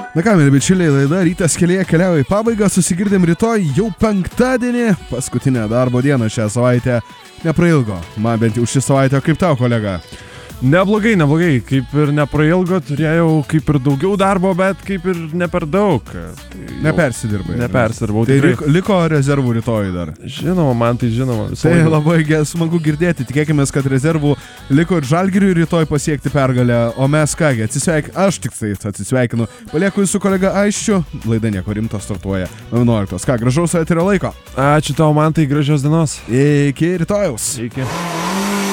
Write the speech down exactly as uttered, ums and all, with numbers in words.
Na ką, mėly bičiuliai, laida Rytas kelyje keliauja į pabaigą, susigirdim rytoj jau penktadienį, paskutinę darbo dieną šią savaitę. Neprailgo, man bent jau šį savaitę, kaip tau, kolega? Neblogai, neblogai, kaip ir neprailgo, turėjau kaip ir daugiau darbo, bet kaip ir ne per daug. Tai Nepersidirbai. Nepersidirbau. Tai liko, liko rezervų rytoj dar. Žinoma, man tai žinoma. Tai laiką. Labai smagu girdėti, tikėkime, kad rezervų liko ir Žalgiriui rytoj pasiekti pergalę, o mes kągi, atsisveik, aš tik tai atsisveikinu. Palieku jūsų kolega Aisčiu, laida Nieko rimto startuoja vienuoliktos. Ką, gražaus eterio laiko. Ačiū tau, man tai gražios dienos. Iki rytojaus. Iki.